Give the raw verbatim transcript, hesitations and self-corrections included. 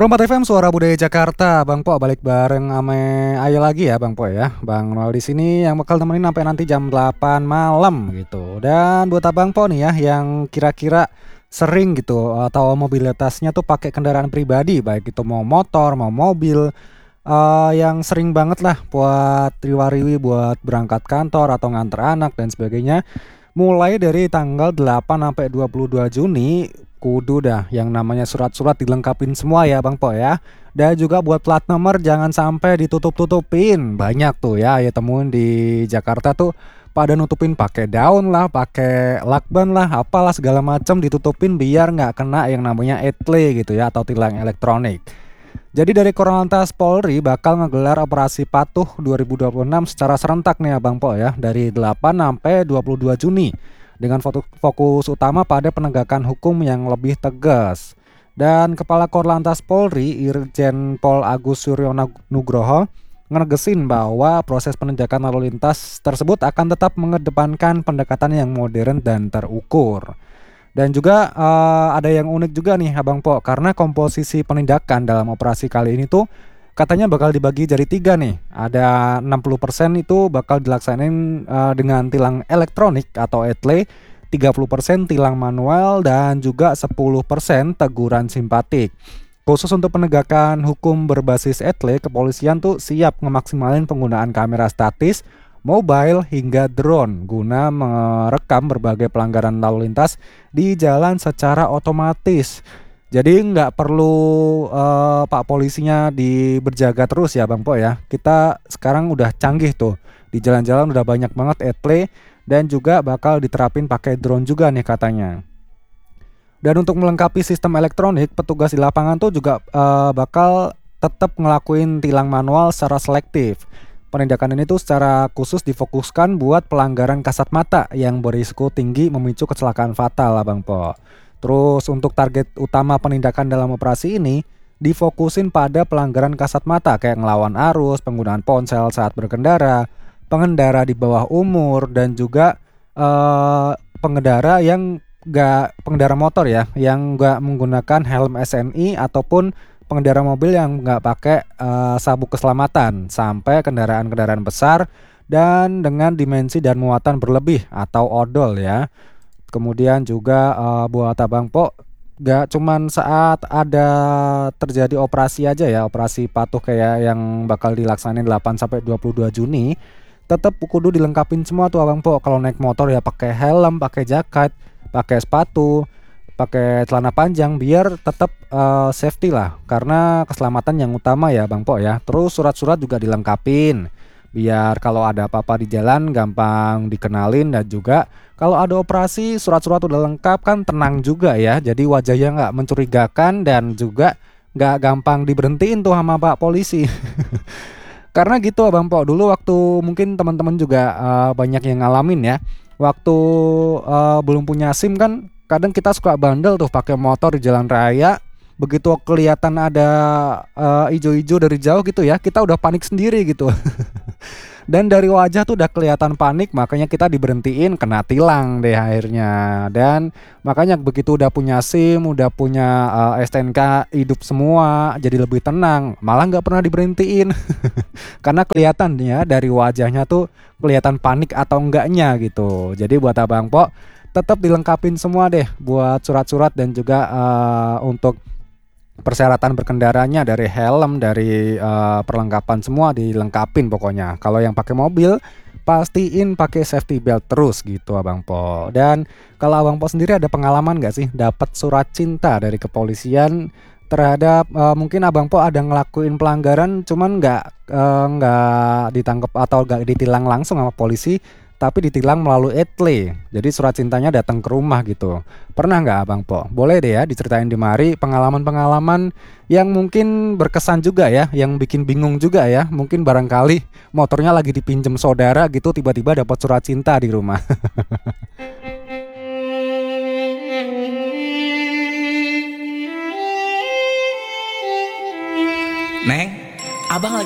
Perempat F M Suara Budaya Jakarta, Bang Po balik bareng ame Ayo lagi ya Bang Po ya. Bang Noel di sini yang bakal temenin sampai nanti jam delapan malam gitu. Dan buat Abang Po nih ya yang kira-kira sering gitu atau mobilitasnya tuh pakai kendaraan pribadi, baik itu mau motor, mau mobil, eh, yang sering banget lah buat riwa-riwi buat berangkat kantor atau nganter anak dan sebagainya. Mulai dari tanggal delapan sampai dua puluh dua Juni kudu dah yang namanya surat-surat dilengkapin semua ya Bang Po ya. Dan juga buat plat nomor jangan sampai ditutup-tutupin. Banyak tuh ya ya temuin di Jakarta tuh pada nutupin pakai daun lah, pakai lakban lah, apalah segala macam ditutupin biar nggak kena yang namanya etle gitu ya atau tilang elektronik. Jadi dari Korlantas Polri bakal ngegelar operasi patuh dua ribu dua puluh enam secara serentak nih Abang Po ya dari delapan sampai dua puluh dua Juni dengan fokus utama pada penegakan hukum yang lebih tegas. Dan Kepala Korlantas Polri Irjen Pol Agus Suryo Nugroho ngenegesin bahwa proses penindakan lalu lintas tersebut akan tetap mengedepankan pendekatan yang modern dan terukur. Dan juga uh, ada yang unik juga nih Abang Po, karena komposisi penindakan dalam operasi kali ini tuh katanya bakal dibagi jadi tiga nih. Ada enam puluh persen itu bakal dilaksanain uh, dengan tilang elektronik atau etle, tiga puluh persen tilang manual, dan juga sepuluh persen teguran simpatik. Khusus untuk penegakan hukum berbasis etle, kepolisian tuh siap ngemaksimalin penggunaan kamera statis, mobile hingga drone guna merekam berbagai pelanggaran lalu lintas di jalan secara otomatis. Jadi nggak perlu uh, Pak polisinya di berjaga terus ya Bang Po ya. Kita sekarang udah canggih tuh. Di jalan-jalan udah banyak banget etle dan juga bakal diterapin pakai drone juga nih katanya. Dan untuk melengkapi sistem elektronik, petugas di lapangan tuh juga uh, bakal tetap ngelakuin tilang manual secara selektif. Penindakan ini tuh secara khusus difokuskan buat pelanggaran kasat mata yang berisiko tinggi memicu kecelakaan fatal Abang Po. Terus untuk target utama penindakan dalam operasi ini difokusin pada pelanggaran kasat mata kayak ngelawan arus, penggunaan ponsel saat berkendara, pengendara di bawah umur, dan juga eh, pengendara yang gak pengendara motor ya yang gak menggunakan helm S N I ataupun pengendara mobil yang nggak pakai uh, sabuk keselamatan sampai kendaraan-kendaraan besar dan dengan dimensi dan muatan berlebih atau odol ya. Kemudian juga uh, buat Abang Po nggak cuman saat ada terjadi operasi aja ya, operasi patuh kayak yang bakal dilaksanain delapan sampai dua puluh dua Juni, tetap kudu dilengkapin semua tuh Abang Po. Kalau naik motor ya pakai helm, pakai jaket, pakai sepatu, pakai celana panjang biar tetap uh, safety lah, karena keselamatan yang utama ya Bang Po ya. Terus surat-surat juga dilengkapin biar kalau ada apa-apa di jalan gampang dikenalin, dan juga kalau ada operasi surat-surat udah lengkap kan tenang juga ya, jadi wajahnya nggak mencurigakan dan juga nggak gampang diberhentiin tuh sama Pak polisi. Karena gitu Bang Po, dulu waktu mungkin teman-teman juga uh, banyak yang ngalamin ya, waktu uh, belum punya SIM kan kadang kita suka bandel tuh pakai motor di jalan raya. Begitu kelihatan ada uh, ijo-ijo dari jauh gitu ya, kita udah panik sendiri gitu. Dan dari wajah tuh udah kelihatan panik, makanya kita diberhentiin, kena tilang deh akhirnya. Dan makanya begitu udah punya SIM, udah punya uh, S T N K hidup semua, jadi lebih tenang, malah nggak pernah diberhentiin. Karena kelihatan ya dari wajahnya tuh kelihatan panik atau enggaknya gitu. Jadi buat Abang Po tetap dilengkapin semua deh buat surat-surat dan juga uh, untuk persyaratan berkendaranya, dari helm, dari uh, perlengkapan semua dilengkapin pokoknya. Kalau yang pakai mobil pastiin pakai safety belt terus gitu Abang Po. Dan kalau Abang Po sendiri ada pengalaman gak sih dapat surat cinta dari kepolisian terhadap uh, mungkin Abang Po ada ngelakuin pelanggaran cuman nggak uh, nggak ditangkap atau nggak ditilang langsung sama polisi, tapi ditilang melalui etle. Jadi surat cintanya datang ke rumah gitu. Pernah nggak Abang Po? Boleh deh ya diceritain di mari pengalaman-pengalaman yang mungkin berkesan juga ya, yang bikin bingung juga ya. Mungkin barangkali motornya lagi dipinjem saudara gitu, tiba-tiba dapat surat cinta di rumah. Neng, abang